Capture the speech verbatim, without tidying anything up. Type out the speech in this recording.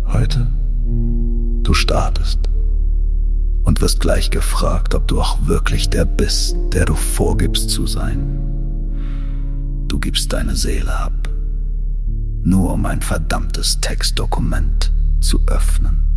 Heute, du startest und wirst gleich gefragt, ob du auch wirklich der bist, der du vorgibst zu sein. Du gibst deine Seele ab, nur um ein verdammtes Textdokument zu öffnen.